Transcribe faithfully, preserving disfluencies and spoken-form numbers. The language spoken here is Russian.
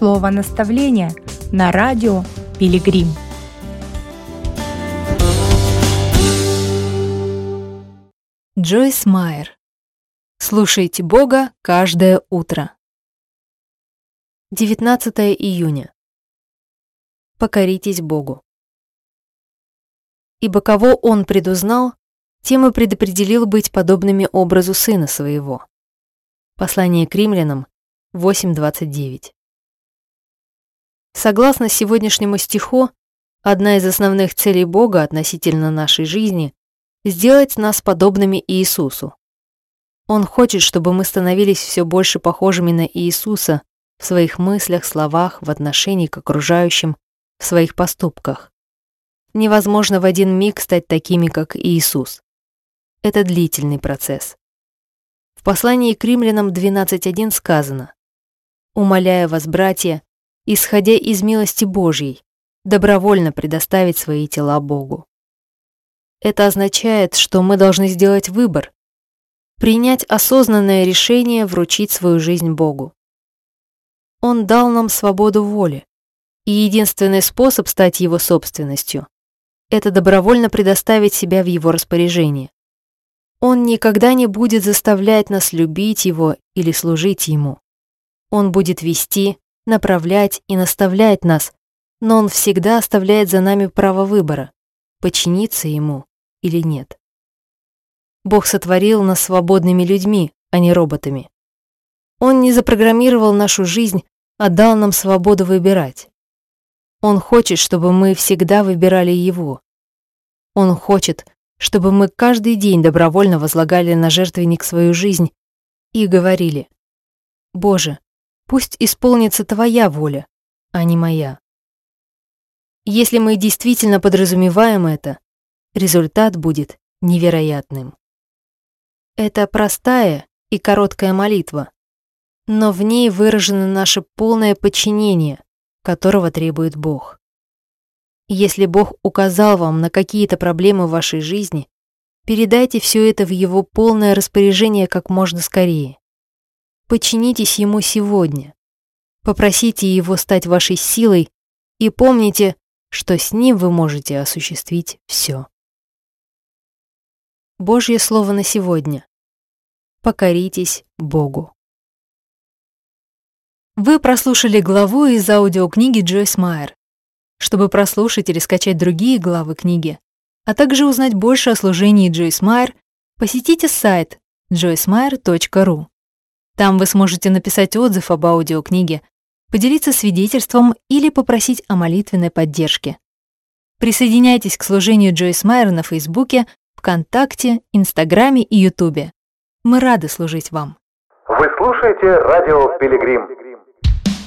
Слово наставления на радио Пилигрим. Джойс Майер. Слушайте Бога каждое утро. девятнадцатое июня. Покоритесь Богу. Ибо кого Он предузнал, тем и предопределил быть подобными образу Сына Своего. Послание к Римлянам восемь двадцать девять. Согласно сегодняшнему стиху, одна из основных целей Бога относительно нашей жизни – сделать нас подобными Иисусу. Он хочет, чтобы мы становились все больше похожими на Иисуса в своих мыслях, словах, в отношении к окружающим, в своих поступках. Невозможно в один миг стать такими, как Иисус. Это длительный процесс. В послании к Римлянам двенадцать один сказано: «Умоляю вас, братья, исходя из милости Божьей, добровольно предоставить свои тела Богу». Это означает, что мы должны сделать выбор, принять осознанное решение вручить свою жизнь Богу. Он дал нам свободу воли, и единственный способ стать Его собственностью – это добровольно предоставить себя в Его распоряжение. Он никогда не будет заставлять нас любить Его или служить Ему. Он будет вести, направлять и наставлять нас, но Он всегда оставляет за нами право выбора – подчиниться Ему или нет. Бог сотворил нас свободными людьми, а не роботами. Он не запрограммировал нашу жизнь, а дал нам свободу выбирать. Он хочет, чтобы мы всегда выбирали Его. Он хочет, чтобы мы каждый день добровольно возлагали на жертвенник свою жизнь и говорили: «Боже, пусть исполнится Твоя воля, а не моя». Если мы действительно подразумеваем это, результат будет невероятным. Это простая и короткая молитва, но в ней выражено наше полное подчинение, которого требует Бог. Если Бог указал вам на какие-то проблемы в вашей жизни, передайте все это в Его полное распоряжение как можно скорее. Подчинитесь Ему сегодня. Попросите Его стать вашей силой и помните, что с Ним вы можете осуществить все. Божье слово на сегодня. Покоритесь Богу. Вы прослушали главу из аудиокниги Джойс Майер. Чтобы прослушать или скачать другие главы книги, а также узнать больше о служении Джойс Майер, посетите сайт джойс майер точка ру. Там вы сможете написать отзыв об аудиокниге, поделиться свидетельством или попросить о молитвенной поддержке. Присоединяйтесь к служению Джойс Майер на Фейсбуке, ВКонтакте, Инстаграме и Ютубе. Мы рады служить вам. Вы слушаете радио Пилигрим.